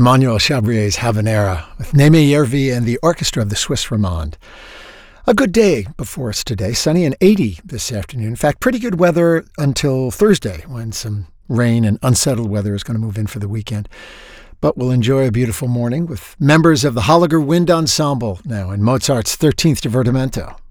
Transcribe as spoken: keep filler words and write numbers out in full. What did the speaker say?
Emmanuel Chabrier's Habanera with Neme Järvi and the orchestra of the Swiss Romande. A good day before us today, sunny and eighty this afternoon. In fact, pretty good weather until Thursday when some rain and unsettled weather is going to move in for the weekend. But we'll enjoy a beautiful morning with members of the Holliger Wind Ensemble now in Mozart's thirteenth Divertimento.